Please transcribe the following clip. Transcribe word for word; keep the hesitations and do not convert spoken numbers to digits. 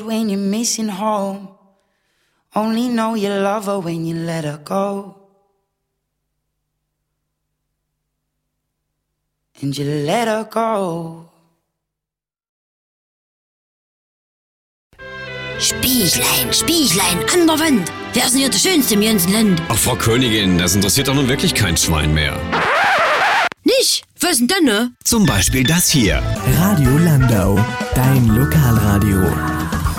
When you're missing home, only know you love her when you let her go. And you let her go. Spieglein, Spieglein an der Wand. Wer ist denn hier der Schönste im ganzen Land? Ach, Frau Königin, das interessiert doch nun wirklich kein Schwein mehr. Nicht? Was denn dann, ne? Zum Beispiel das hier. Radio Landau, dein Lokalradio.